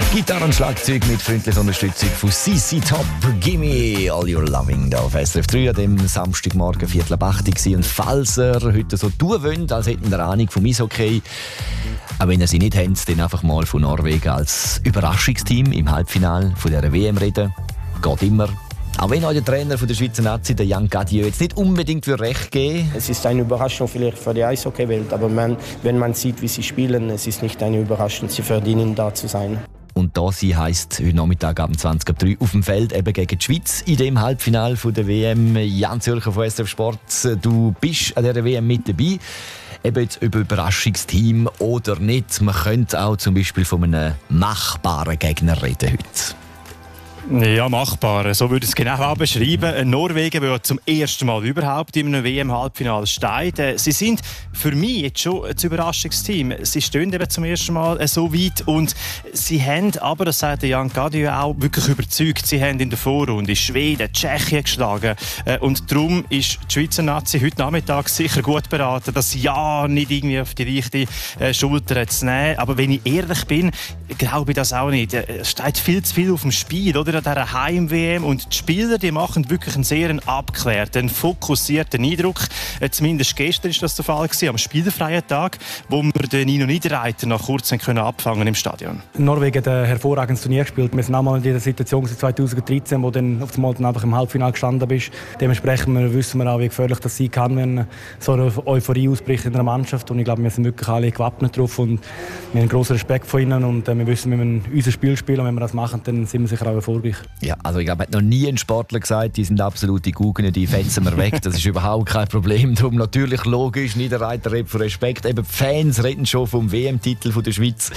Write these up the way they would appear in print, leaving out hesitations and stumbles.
Gitarre und Schlagzeug mit freundlicher Unterstützung von CC Top. Gimme all your loving da auf SRF 3 an dem Samstagmorgen 7:45 und falls ihr heute so tun wollt, als hätten ihr Ahnung vom Eishockey, aber wenn ihr sie nicht habt, dann einfach mal von Norwegen als Überraschungsteam im Halbfinale von dieser WM reden. Geht immer. Auch wenn euch der Trainer von der Schweizer Nazi, der Jan Gadieux, jetzt nicht unbedingt für recht geben. Es ist eine Überraschung vielleicht für die Eishockeywelt, aber wenn man sieht, wie sie spielen, es ist nicht eine Überraschung. Sie verdienen da zu sein. Und da sie heisst heute Nachmittag ab 20:03 auf dem Feld eben gegen die Schweiz in dem Halbfinale von der WM. Jan Zürcher von SRF Sport, du bist an dieser WM mit dabei. Eben jetzt über Überraschungsteam oder nicht. Man könnte auch zum Beispiel von einem machbaren Gegner reden heute. Ja, machbar. So würde ich es genau beschreiben. Norwegen, der zum ersten Mal überhaupt in einem WM-Halbfinale steht. Sie sind für mich jetzt schon ein Überraschungsteam. Sie stehen eben zum ersten Mal so weit und sie haben, aber das sagt Jan Gadieux auch, wirklich überzeugt. Sie haben in der Vorrunde Schweden, Tschechien geschlagen und darum ist die Schweizer Nazi heute Nachmittag sicher gut beraten, das Ja nicht irgendwie auf die leichte Schulter zu nehmen. Aber wenn ich ehrlich bin, glaube ich das auch nicht. Es steht viel zu viel auf dem Spiel, oder? An dieser Heim-WM. Und die Spieler, die machen wirklich einen sehr abgeklärten, fokussierten Eindruck. Zumindest gestern war das der Fall gewesen, am spielfreien Tag, wo wir den Nino Niederreiter noch kurz abfangen im Stadion. Norwegen hat ein hervorragendes Turnier gespielt. Wir sind auch mal in dieser Situation 2013, wo dann auf einmal einfach im Halbfinale gestanden bist. Dementsprechend wissen wir auch, wie gefährlich das sein kann, wenn so eine Euphorie ausbricht in einer Mannschaft. Und ich glaube, wir sind wirklich alle gewappnet drauf und wir haben grossen Respekt vor ihnen und wir wissen, wenn wir unser Spiel spielen und wenn wir das machen, dann sind wir sicher auch erfolgreich. Ja, also ich glaube, hat noch nie ein Sportler gesagt, die sind absolute Guggen, die fetzen wir weg. Das ist überhaupt kein Problem. Darum natürlich logisch, Niederreiter redet von Respekt. Eben die Fans reden schon vom WM-Titel der Schweiz.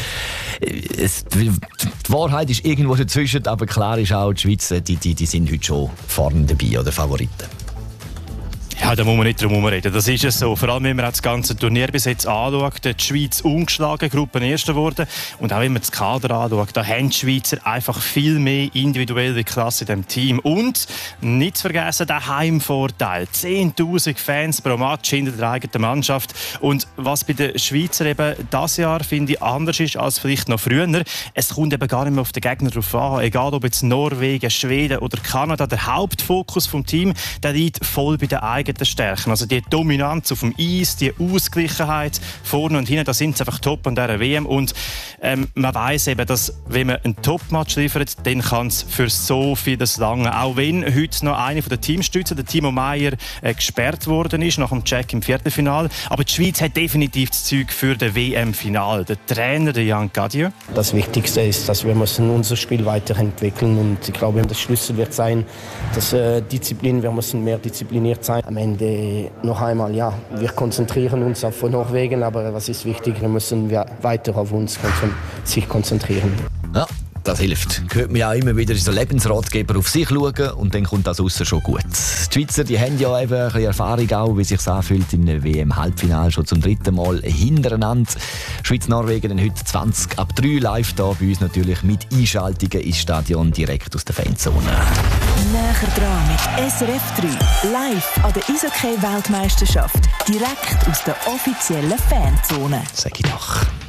Die Wahrheit ist irgendwo dazwischen, aber klar ist auch, die Schweiz, die sind heute schon vorne dabei oder Favoriten. Ja, da muss man nicht drum reden. Das ist es so. Vor allem, wenn man das ganze Turnier bis jetzt anschaut, die Schweiz ungeschlagen, Gruppenerster geworden. Und auch wenn man das Kader anschaut, da haben die Schweizer einfach viel mehr individuelle Klasse in diesem Team. Und nicht zu vergessen, der Heimvorteil. 10'000 Fans pro Match hinter der eigenen Mannschaft. Und was bei den Schweizer eben dieses Jahr, finde ich, anders ist als vielleicht noch früher, es kommt eben gar nicht mehr auf den Gegner drauf an. Egal ob jetzt Norwegen, Schweden oder Kanada, der Hauptfokus vom Team, der liegt voll bei den eigenen Stärken. Also die Dominanz auf dem Eis, die Ausgleichheit vorne und hinten, da sind sie einfach top an dieser WM. Und man weiss eben, dass wenn man einen Top-Match liefert, dann kann es für so vieles lange. Auch wenn heute noch eine der Teamstützen, der Timo Meier, gesperrt worden ist, nach dem Check im Viertelfinale. Aber die Schweiz hat definitiv das Zeug für das WM-Finale. Der Trainer, der Jan Gadieux. Das Wichtigste ist, dass wir müssen unser Spiel weiterentwickeln und ich glaube, das Schlüssel wird sein, dass Disziplin, wir müssen mehr diszipliniert sein. Am Ende noch einmal, ja, wir konzentrieren uns auf Norwegen, aber was ist wichtig, wir müssen weiter auf uns sich konzentrieren. Ja, das hilft. Hört man ja immer wieder so Lebensratgeber auf sich schauen und dann kommt das aussen schon gut. Die Schweizer, die haben ja eben ein bisschen Erfahrung auch, wie es sich anfühlt in einem WM-Halbfinale schon zum 3. Mal hintereinander. Schweiz-Norwegen dann heute 20:03 live da bei uns natürlich mit Einschaltungen ins Stadion direkt aus der Fanzone. Näher dran mit SRF 3 live an der Eishockey-Weltmeisterschaft direkt aus der offiziellen Fanzone. Sag ich doch.